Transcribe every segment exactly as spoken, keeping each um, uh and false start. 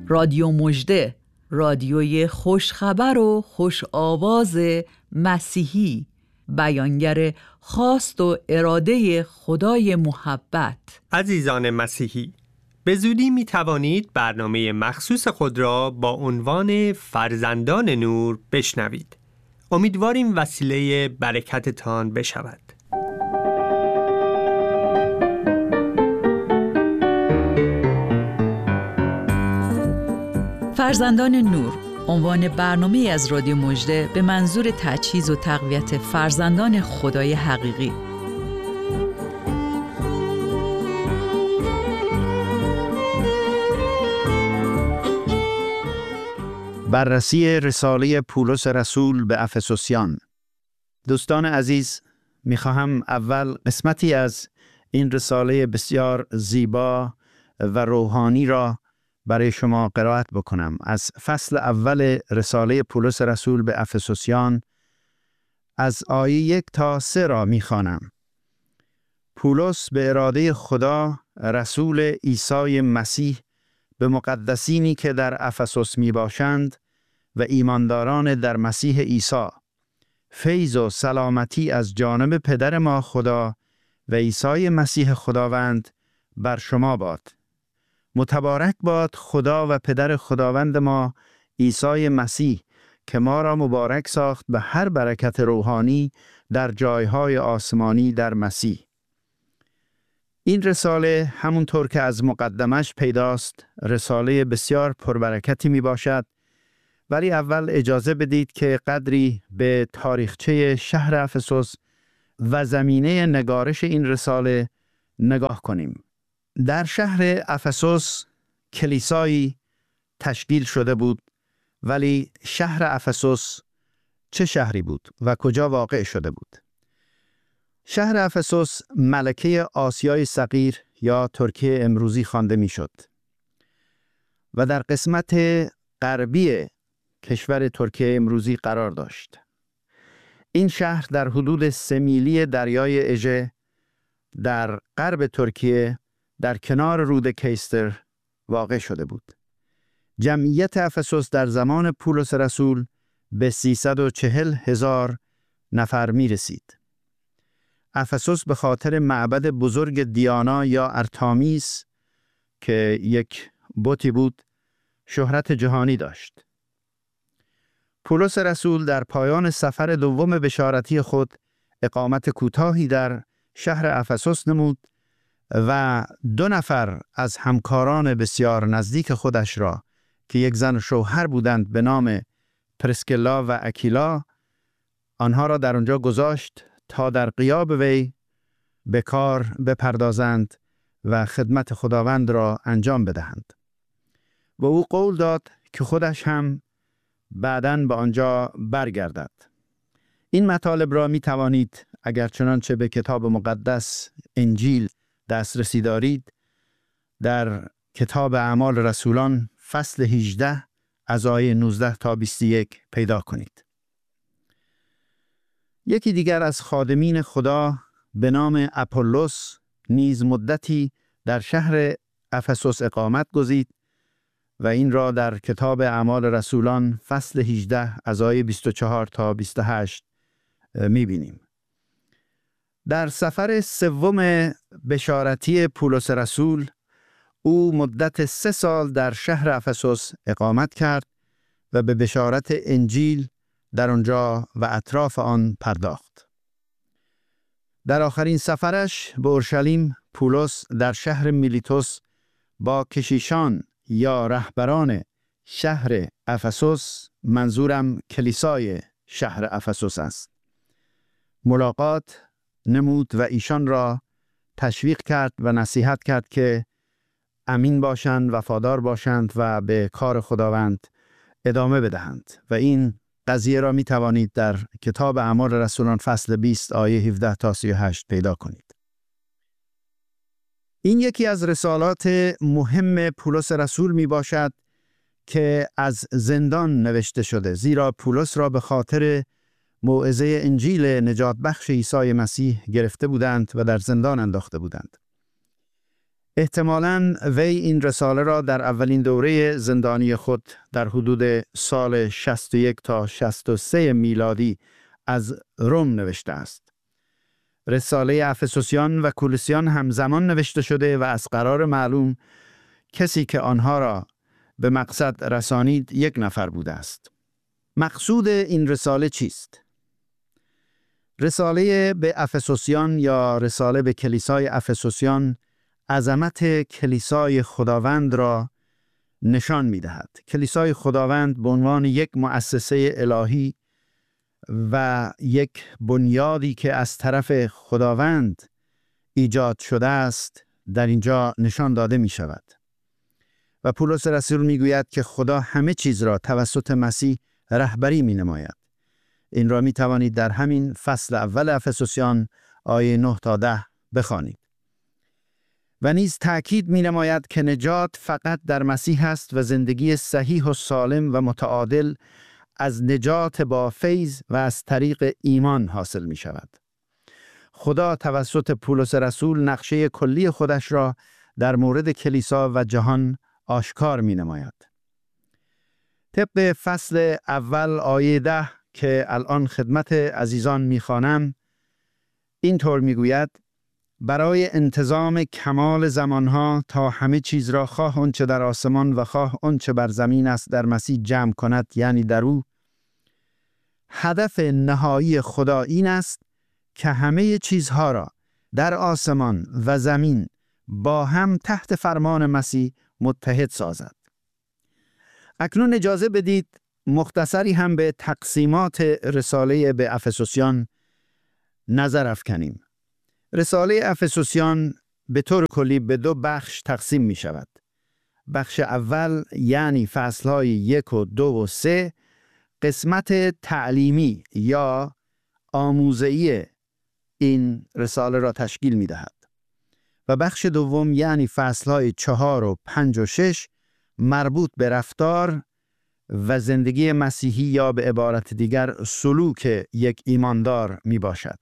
رادیو مژده، رادیوی خوشخبر و خوش آواز مسیحی، بیانگر خواست و اراده خدای محبت. عزیزان مسیحی، به زودی می توانید برنامه مخصوص خود را با عنوان فرزندان نور بشنوید. امیدواریم وسیله برکتتان بشود. فرزندان نور، عنوان برنامه از رادیو مژده به منظور تجهیز و تقویت فرزندان خدای حقیقی. بررسی رساله پولس رسول به افسوسیان. دوستان عزیز، میخواهم اول قسمتی از این رساله بسیار زیبا و روحانی را برای شما قرائت بکنم. از فصل اول رساله پولس رسول به افسوسیان از آیه یک تا سه را میخوانم. پولس به اراده خدا رسول عیسی مسیح به مقدسینی که در افسوس می باشند و ایمانداران در مسیح عیسی، فیض و سلامتی از جانب پدر ما خدا و عیسی مسیح خداوند بر شما باد. متبارک باد خدا و پدر خداوند ما عیسی مسیح که ما را مبارک ساخت به هر برکت روحانی در جایهای آسمانی در مسیح. این رساله همونطور که از مقدمش پیداست رساله بسیار پربرکتی می باشد، ولی اول اجازه بدید که قدری به تاریخچه شهر افسوس و زمینه نگارش این رساله نگاه کنیم. در شهر افسوس کلیسایی تشکیل شده بود، ولی شهر افسوس چه شهری بود و کجا واقع شده بود؟ شهر افسوس ملکه آسیای صغیر یا ترکیه امروزی خوانده میشد و در قسمت غربی کشور ترکیه امروزی قرار داشت. این شهر در حدود سه میلی دریای اژه در غرب ترکیه در کنار رود کیستر واقع شده بود. جمعیت افسوس در زمان پولس رسول به سیصد و چهل هزار نفر می رسید. افسوس به خاطر معبد بزرگ دیانا یا ارتامیس که یک بتی بود شهرت جهانی داشت. پولس رسول در پایان سفر دوم بشارتی خود اقامت کوتاهی در شهر افسوس نمود و دو نفر از همکاران بسیار نزدیک خودش را که یک زن و شوهر بودند به نام پرسکلا و اکیلا، آنها را در آنجا گذاشت تا در غیاب وی به کار بپردازند و خدمت خداوند را انجام بدهند. و او قول داد که خودش هم بعداً به آنجا برگردد. این مطالب را می توانید اگر چنانچه به کتاب مقدس انجیل دسترسی دارید در کتاب اعمال رسولان فصل هجده از آیه نوزده تا بیست و یک پیدا کنید. یکی دیگر از خادمین خدا به نام اپولوس نیز مدتی در شهر افسوس اقامت گزید و این را در کتاب اعمال رسولان فصل هجده از آیه بیست و چهار تا بیست و هشت می‌بینیم. در سفر سوم بشارتی پولس رسول او مدت سه سال در شهر افسوس اقامت کرد و به بشارت انجیل در آنجا و اطراف آن پرداخت. در آخرین سفرش به اورشلیم پولس در شهر میلیتوس با کشیشان یا رهبران شهر افسوس، منظورم کلیسای شهر افسوس است، ملاقات نمود و ایشان را تشویق کرد و نصیحت کرد که امین باشند، وفادار باشند و به کار خداوند ادامه بدهند. و این قضیه را می توانید در کتاب اعمال رسولان فصل بیست آیه هفده تا سی و هشت پیدا کنید. این یکی از رسالات مهم پولس رسول می باشد که از زندان نوشته شده، زیرا پولس را به خاطر موعظه انجیل نجات بخش عیسی مسیح گرفته بودند و در زندان انداخته بودند. احتمالاً وی این رساله را در اولین دوره زندانی خود در حدود سال شصت و یک تا شصت و سه میلادی از روم نوشته است. رساله افسوسیان و کولوسیان همزمان نوشته شده و از قرار معلوم کسی که آنها را به مقصد رسانید یک نفر بوده است. مقصود این رساله چیست؟ رساله به افسوسیان یا رساله به کلیسای افسوسیان عظمت کلیسای خداوند را نشان می دهد. کلیسای خداوند به عنوان یک مؤسسه الهی و یک بنیادی که از طرف خداوند ایجاد شده است در اینجا نشان داده می شود. و پولس رسول می گوید که خدا همه چیز را توسط مسیح رهبری می نماید. این را می توانید در همین فصل اول افسوسیان آیه نه تا ده بخوانید. و نیز تأکید می نماید که نجات فقط در مسیح است و زندگی صحیح و سالم و متعادل از نجات با فیض و از طریق ایمان حاصل می شود. خدا توسط پولس رسول نقشه کلی خودش را در مورد کلیسا و جهان آشکار می نماید. طبق فصل اول آیه ده که الان خدمت عزیزان می خوانم، اینطور می گوید: برای انتظام کمال زمانها تا همه چیز را خواه آنچه در آسمان و خواه آنچه بر زمین است در مسیح جمع کند، یعنی در او. هدف نهایی خدا این است که همه چیزها را در آسمان و زمین با هم تحت فرمان مسیح متحد سازد. اکنون اجازه بدید مختصری هم به تقسیمات رساله به افسوسیان نظر افکنیم. رساله افسوسیان به طور کلی به دو بخش تقسیم می شود. بخش اول یعنی فصلهای یک و دو و سه قسمت تعلیمی یا آموزه‌ای این رساله را تشکیل می دهد. و بخش دوم یعنی فصلهای چهار و پنج و شش مربوط به رفتار و زندگی مسیحی یا به عبارت دیگر سلوک یک ایماندار می باشد.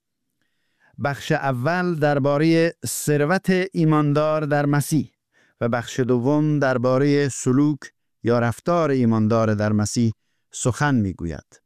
بخش اول درباره ثروت ایماندار در مسیح و بخش دوم درباره سلوک یا رفتار ایماندار در مسیح سخن می گوید.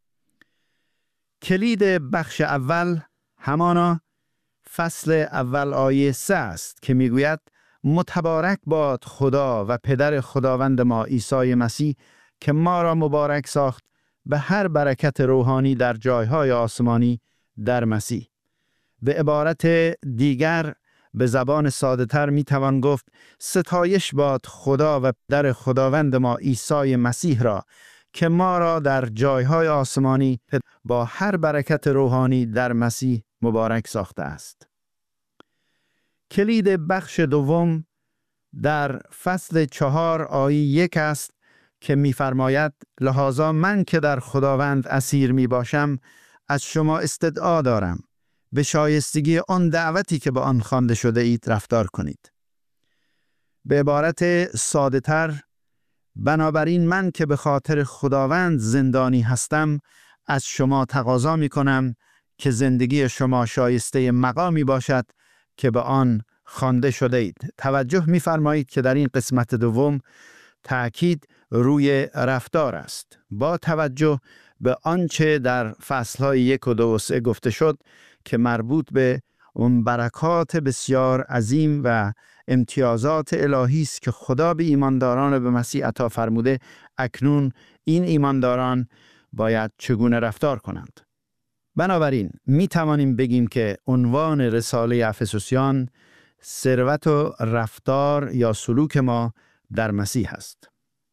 کلید بخش اول همانا فصل اول آیه سه است که می گوید: متبارک باد خدا و پدر خداوند ما عیسی مسیح که ما را مبارک ساخت به هر برکت روحانی در جایهای آسمانی در مسیح. به عبارت دیگر به زبان ساده تر می توان گفت: ستایش باد خدا و پدر خداوند ما عیسی مسیح را که ما را در جایهای آسمانی با هر برکت روحانی در مسیح مبارک ساخته است. کلید بخش دوم در فصل چهار آیه یک است که می‌فرماید: لذا من که در خداوند اسیر می باشم از شما استدعا دارم به شایستگی آن دعوتی که به آن خوانده شده اید رفتار کنید. به عبارت ساده تر، بنابراین من که به خاطر خداوند زندانی هستم از شما تقاضا می کنم که زندگی شما شایسته مقامی باشد که به آن خوانده شده اید. توجه می فرمایید که در این قسمت دوم تأکید روی رفتار است. با توجه به آنچه در فصلهای یک و دو و سه گفته شد که مربوط به اون برکات بسیار عظیم و امتیازات الهی است که خدا به ایمانداران به مسیح عطا فرموده، اکنون این ایمانداران باید چگونه رفتار کنند. بنابراین می توانیم بگیم که عنوان رساله افسوسیان ثروت و رفتار یا سلوک ما در مسیح است.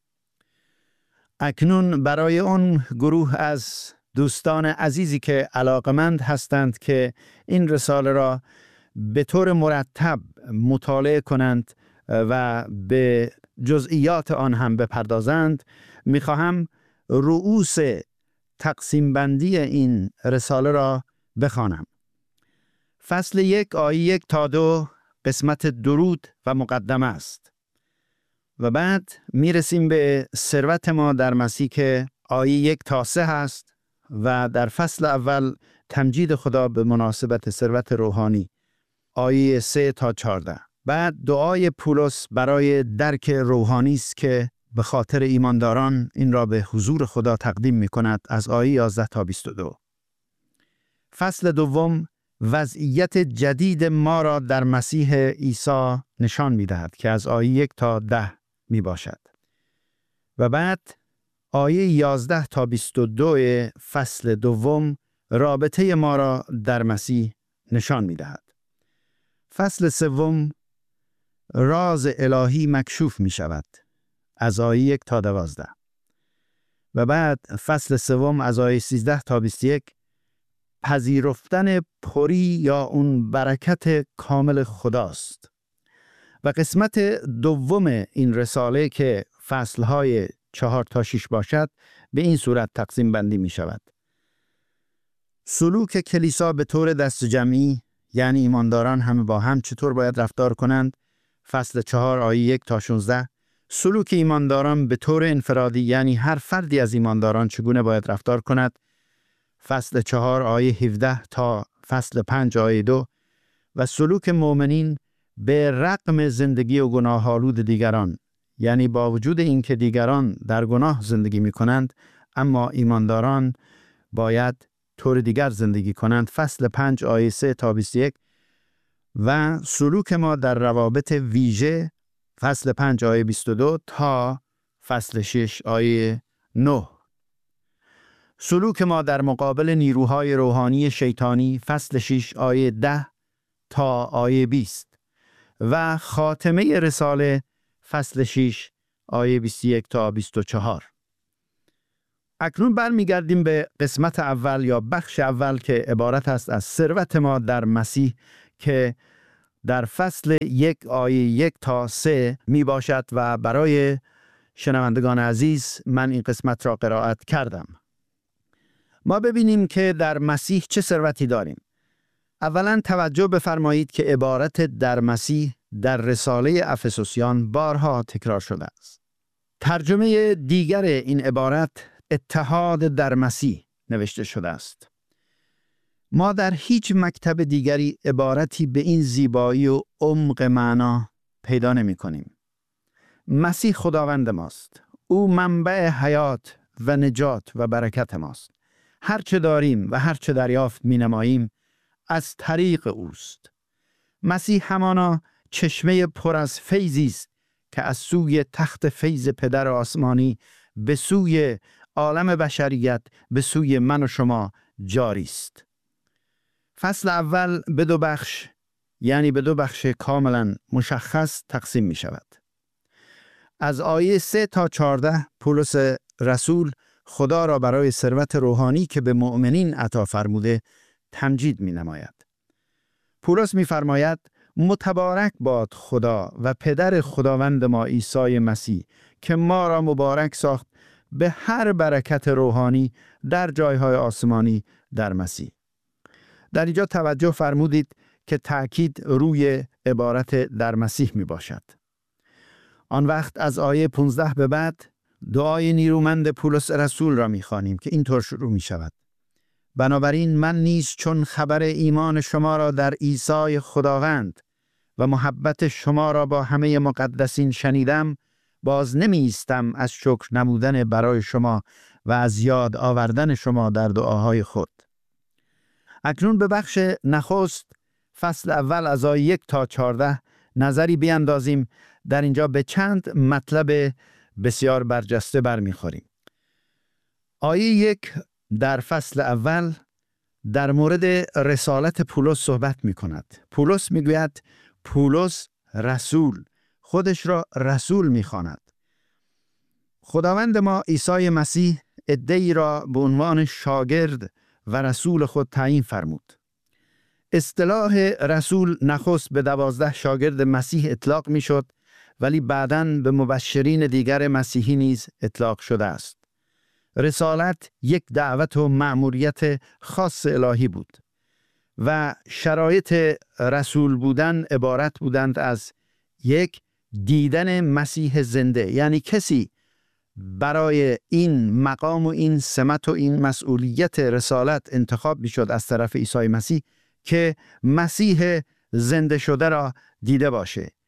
اکنون برای اون گروه از دوستان عزیزی که علاقمند هستند که این رساله را به طور مرتب مطالعه کنند و به جزئیات آن هم بپردازند، می‌خواهم رؤوس تقسیم بندی این رساله را بخوانم. فصل یک آیه یک تا دو قسمت درود و مقدمه است و بعد میرسیم به ثروت ما در مسیح که آیه یک تا سه هست و در فصل اول تمجید خدا به مناسبت ثروت روحانی آیه سه تا چهارده. بعد دعای پولس برای درک روحانی است که به خاطر ایمانداران این را به حضور خدا تقدیم می کند از آیه یازده تا بیست و دو. فصل دوم وضعیت جدید ما را در مسیح عیسی نشان می دهد که از آیه یک تا ده می باشد. و بعد آیه یازده تا بیست و دو فصل دوم رابطه ما را در مسیح نشان می دهد. فصل سوم راز الهی مکشوف می شود از آیه یک تا دوازده. و بعد فصل سوم از آیه سیزده تا بیست و یک پذیرفتن پری یا اون برکت کامل خداست. و قسمت دوم این رساله که فصلهای چهار تا شش باشد به این صورت تقسیم بندی می شود. سلوک کلیسا به طور دست جمعی، یعنی ایمانداران همه با هم چطور باید رفتار کنند، فصل چهار آیه یک تا شانزده. سلوک ایمانداران به طور انفرادی، یعنی هر فردی از ایمانداران چگونه باید رفتار کند، فصل چهار آیه هفده تا فصل پنج آیه دو. و سلوک مؤمنین به رغم زندگی و گناه آلود دیگران، یعنی با وجود اینکه دیگران در گناه زندگی می کنند اما ایمانداران باید طور دیگر زندگی کنند، فصل پنج آیه سه تا بیست و یک. و سلوک ما در روابط ویژه، فصل پنج آیه بیست و دو تا فصل شش آیه نه. سلوک ما در مقابل نیروهای روحانی شیطانی، فصل شش آیه ده تا آیه بیست. و خاتمه رساله فصل شش آیه بیست و یک تا بیست و چهار. اکنون برمیگردیم به قسمت اول یا بخش اول که عبارت است از ثروت ما در مسیح که در فصل یک آیه یک تا سه می باشد و برای شنوندگان عزیز من این قسمت را قرائت کردم. ما ببینیم که در مسیح چه ثروتی داریم. اولا توجه بفرمایید که عبارت در مسیح در رساله افسوسیان بارها تکرار شده است. ترجمه دیگر این عبارت اتحاد در مسیح نوشته شده است. ما در هیچ مکتب دیگری عبارتی به این زیبایی و عمق معنا پیدا نمی کنیم. مسیح خداوند ماست. او منبع حیات و نجات و برکت ماست. هر چه داریم و هر چه دریافت می نماییم از طریق اوست. مسیح همانا چشمه پر از فیضی است که از سوی تخت فیض پدر آسمانی به سوی عالم بشریت، به سوی من و شما جاری است. فصل اول به دو بخش، یعنی به دو بخش کاملا مشخص تقسیم می شود. از آیه سه تا چهارده پولس رسول خدا را برای ثروت روحانی که به مؤمنین عطا فرموده تمجید می نماید. پولس می فرماید متبارک باد خدا و پدر خداوند ما عیسی مسیح که ما را مبارک ساخت به هر برکت روحانی در جایهای آسمانی در مسیح. در اینجا توجه فرمودید که تأکید روی عبارت در مسیح می باشد. آن وقت از آیه پانزده به بعد دعای نیرومند پولس رسول را می خوانیم که اینطور شروع می شود. بنابراین من نیز چون خبر ایمان شما را در عیسی خداوند و محبت شما را با همه مقدسین شنیدم، باز نمی ایستم از شکر نمودن برای شما و از یاد آوردن شما در دعاهای خود. اکنون به بخش نخست فصل اول از آیه یک تا چهارده نظری بیندازیم. در اینجا به چند مطلب بسیار برجسته برمیخوریم. آیه یک در فصل اول در مورد رسالت پولس صحبت می کند. پولس می گوید پولس رسول، خودش را رسول می خواند. خداوند ما عیسی مسیح عده‌ای را به عنوان شاگرد و رسول خود تعیین فرمود. اصطلاح رسول نخست به دوازده شاگرد مسیح اطلاق می شد، ولی بعداً به مبشرین دیگر مسیحی نیز اطلاق شده است. رسالت یک دعوت و مأموریت خاص الهی بود و شرایط رسول بودن عبارت بودند از یک، دیدن مسیح زنده، یعنی کسی برای این مقام و این سمت و این مسئولیت رسالت انتخاب میشد از طرف عیسی مسیح که مسیح زنده شده را دیده باشه.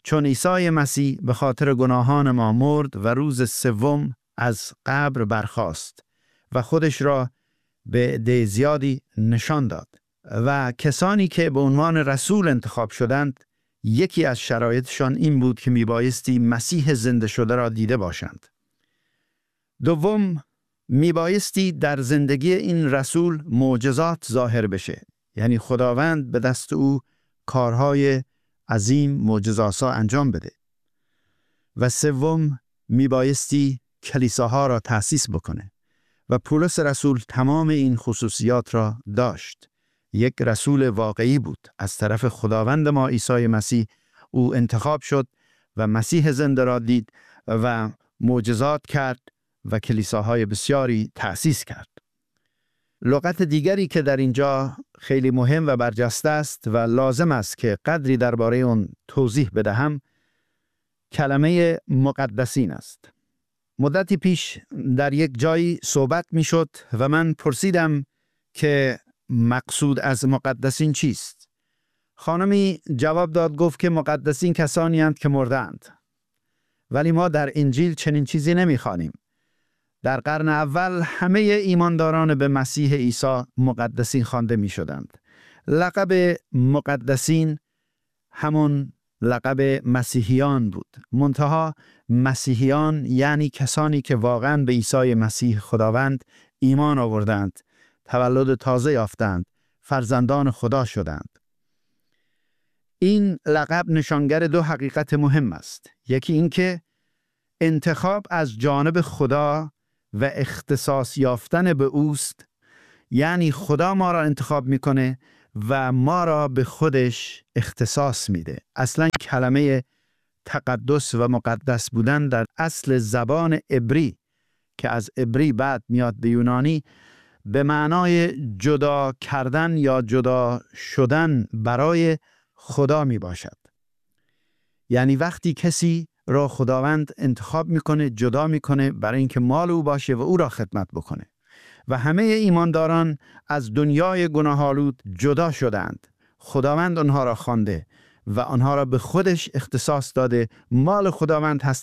چون عیسی مسیح به خاطر گناهان ما مرد و روز سوم از قبر برخاست و خودش را به عده زیادی نشان داد و کسانی که به عنوان رسول انتخاب شدند، یکی از شرایطشان این بود که میبایستی مسیح زنده شده را دیده باشند. دوم، میبایستی در زندگی این رسول معجزات ظاهر بشه، یعنی خداوند به دست او کارهای عظیم معجزات‌ها انجام بده. و سوم، میبایستی کلیساها را تأسیس بکنه و پولس رسول تمام این خصوصیات را داشت. یک رسول واقعی بود از طرف خداوند ما عیسی مسیح. او انتخاب شد و مسیح زنده را دید و معجزات کرد و کلیساهای بسیاری تأسیس کرد. لغت دیگری که در اینجا خیلی مهم و برجسته است و لازم است که قدری درباره اون توضیح بدهم، کلمه مقدسین است. مدتی پیش در یک جایی صحبت می شد و من پرسیدم که مقصود از مقدسین چیست؟ خانمی جواب داد، گفت که مقدسین کسانی هستند که مردند. ولی ما در انجیل چنین چیزی نمی خوانیم. در قرن اول همه ایمانداران به مسیح عیسی مقدسین خوانده می شدند. لقب مقدسین همون لقب مسیحیان بود. منتها مسیحیان یعنی کسانی که واقعا به عیسی مسیح خداوند ایمان آوردند، تولد تازه یافتند، فرزندان خدا شدند. این لقب نشانگر دو حقیقت مهم است. یکی این که انتخاب از جانب خدا و اختصاص یافتن به اوست، یعنی خدا ما را انتخاب میکنه و ما را به خودش اختصاص میده. اصلا کلمه تقدس و مقدس بودن در اصل زبان عبری که از عبری بعد میاد به یونانی، به معنای جدا کردن یا جدا شدن برای خدا می باشد. یعنی وقتی کسی را خداوند انتخاب میکنه، جدا میکنه برای اینکه مال او باشه و او را خدمت بکنه. و همه ایمانداران از دنیای گناه‌آلود جدا شدند. خداوند آنها را خوانده و آنها را به خودش اختصاص داده، مال خداوند هست